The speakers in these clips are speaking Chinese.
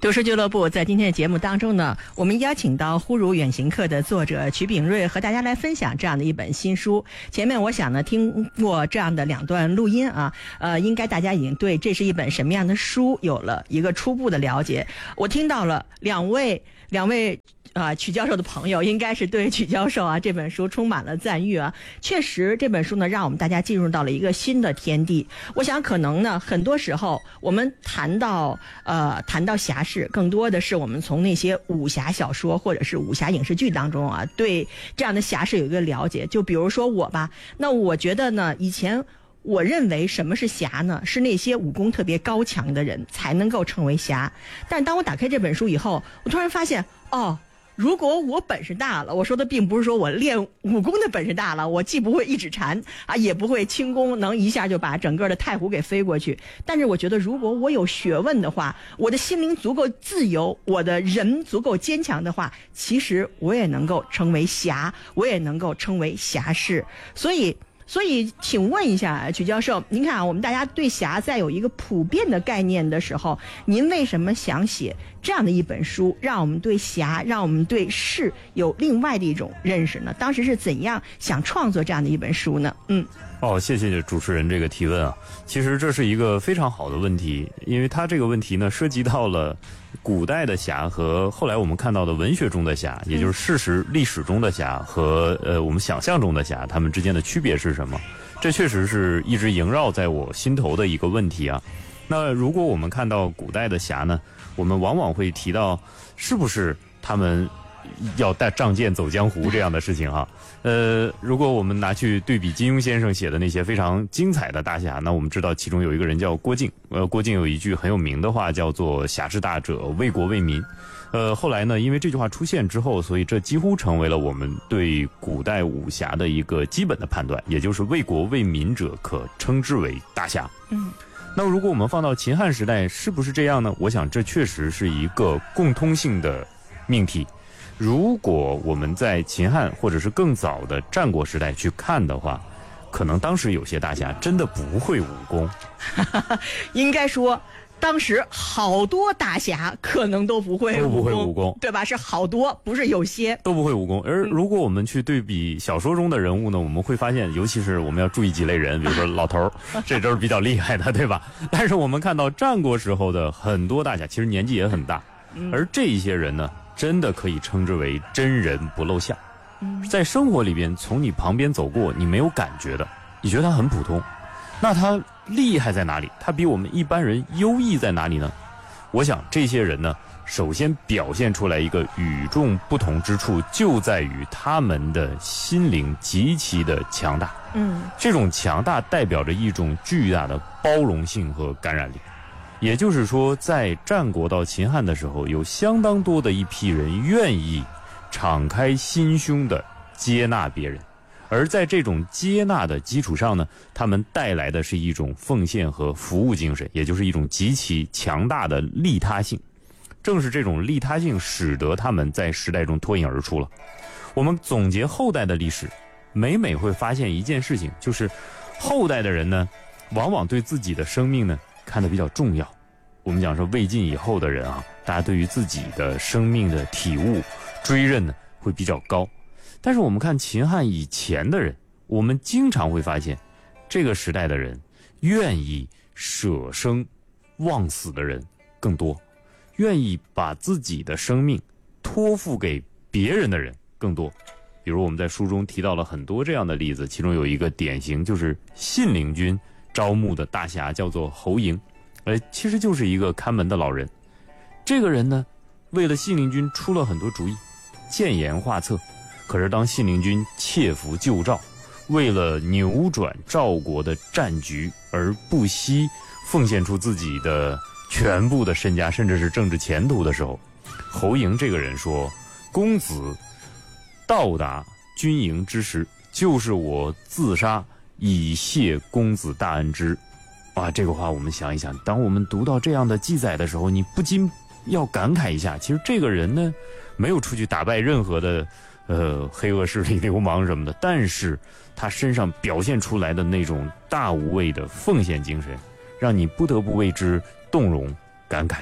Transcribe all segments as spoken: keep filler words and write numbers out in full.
读书俱乐部在今天的节目当中呢，我们邀请到《忽如远行客》的作者曲炳瑞和大家来分享这样的一本新书。前面我想呢，听过这样的两段录音啊，呃，应该大家已经对这是一本什么样的书有了一个初步的了解。我听到了两位两位。啊，曲教授的朋友应该是对曲教授啊这本书充满了赞誉啊。确实，这本书呢，让我们大家进入到了一个新的天地。我想，可能呢，很多时候我们谈到呃谈到侠士，更多的是我们从那些武侠小说或者是武侠影视剧当中啊，对这样的侠士有一个了解。就比如说我吧，那我觉得呢，以前我认为什么是侠呢？是那些武功特别高强的人才能够成为侠。但当我打开这本书以后，我突然发现，哦。如果我本事大了，我说的并不是说我练武功的本事大了，我既不会一指禅啊，也不会轻功，能一下就把整个的太湖给飞过去。但是我觉得，如果我有学问的话，我的心灵足够自由，我的人足够坚强的话，其实我也能够成为侠，我也能够成为侠士。所以。所以请问一下曲教授，您看啊，我们大家对侠在有一个普遍的概念的时候，您为什么想写这样的一本书，让我们对侠，让我们对士有另外的一种认识呢？当时是怎样想创作这样的一本书呢？嗯， 哦，谢谢主持人这个提问啊。其实这是一个非常好的问题，因为它这个问题呢，涉及到了古代的侠和后来我们看到的文学中的侠，也就是事实历史中的侠和呃我们想象中的侠，他们之间的区别是什么？这确实是一直萦绕在我心头的一个问题啊。那如果我们看到古代的侠呢，我们往往会提到是不是他们要带仗剑走江湖这样的事情啊。呃，如果我们拿去对比金庸先生写的那些非常精彩的大侠，那我们知道其中有一个人叫郭靖，呃，郭靖有一句很有名的话叫做侠之大者，为国为民。呃，后来呢，因为这句话出现之后，所以这几乎成为了我们对古代武侠的一个基本的判断，也就是为国为民者可称之为大侠。 嗯， 那如果我们放到秦汉时代，是不是这样呢？我想这确实是一个共通性的命题。如果我们在秦汉或者是更早的战国时代去看的话，可能当时有些大侠真的不会武功。 应该说当时好多大侠可能都不会武功， 都不会武功， 对吧？是好多，不是有些都不会武功。而如果我们去对比小说中的人物呢，我们会发现，尤其是我们要注意几类人，比如说老头这都是比较厉害的，对吧？但是我们看到战国时候的很多大侠，其实年纪也很大，而这一些人呢，真的可以称之为真人不露相。在生活里边，从你旁边走过，你没有感觉的，你觉得他很普通，那他厉害在哪里？他比我们一般人优异在哪里呢？我想这些人呢，首先表现出来一个与众不同之处，就在于他们的心灵极其的强大。 嗯， 这种强大代表着一种巨大的包容性和感染力。也就是说，在战国到秦汉的时候，有相当多的一批人愿意敞开心胸地接纳别人，而在这种接纳的基础上呢，他们带来的是一种奉献和服务精神，也就是一种极其强大的利他性。正是这种利他性使得他们在时代中脱颖而出了。我们总结后代的历史，每每会发现一件事情，就是后代的人呢，往往对自己的生命呢看得比较重要。我们讲说魏晋以后的人啊，大家对于自己的生命的体悟追认呢会比较高。但是我们看秦汉以前的人，我们经常会发现这个时代的人愿意舍生忘死的人更多，愿意把自己的生命托付给别人的人更多。比如我们在书中提到了很多这样的例子，其中有一个典型就是信陵君招募的大侠叫做侯嬴，呃，其实就是一个看门的老人。这个人呢，为了信陵君出了很多主意，建言画策。可是当信陵君切服救赵，为了扭转赵国的战局而不惜奉献出自己的全部的身家，甚至是政治前途的时候，侯嬴这个人说：公子到达军营之时，就是我自杀以谢公子大恩之。啊，这个话我们想一想，当我们读到这样的记载的时候，你不禁要感慨一下，其实这个人呢，没有出去打败任何的呃黑恶势力流氓什么的，但是他身上表现出来的那种大无畏的奉献精神，让你不得不为之动容感慨。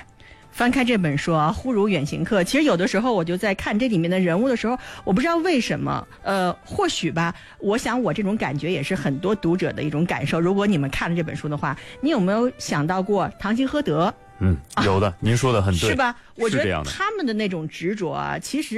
翻开这本书啊，《忽如远行客》，其实有的时候我就在看这里面的人物的时候，我不知道为什么，呃，或许吧，我想我这种感觉也是很多读者的一种感受。如果你们看了这本书的话，你有没有想到过唐吉诃德？ 嗯，有的，啊、您说的很对， 是吧？我觉得是这样的。 他们的那种执着啊，其实。